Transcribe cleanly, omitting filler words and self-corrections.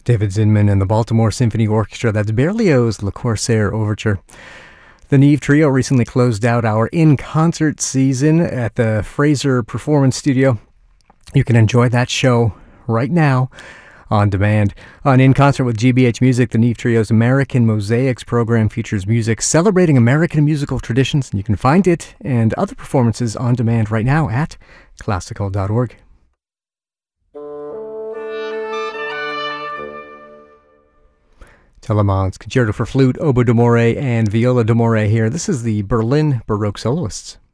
David Zinman and the Baltimore Symphony Orchestra. That's Berlioz' Le Corsaire Overture. The Neve Trio recently closed out our in-concert season at the Fraser Performance Studio. You can enjoy that show right now on demand. On In Concert with GBH Music, the Neve Trio's American Mosaics program features music celebrating American musical traditions. You can find it and other performances on demand right now at classical.org. Telemann's Concerto for Flute, Oboe d'Amore, and Viola d'Amore here. This is the Berlin Baroque Soloists.